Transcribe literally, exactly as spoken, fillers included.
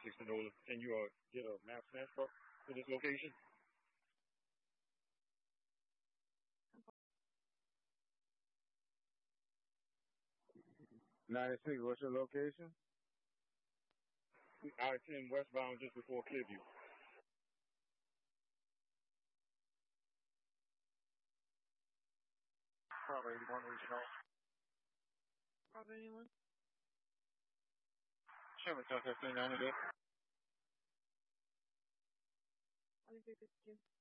sixty dollars. Can you uh, get a map snatch truck to this location? ninety-six, what's your location? I ten westbound just before Clearview. Probably one reaching out. Probably anyone. Chevy South fifteen ninety. I think we could do.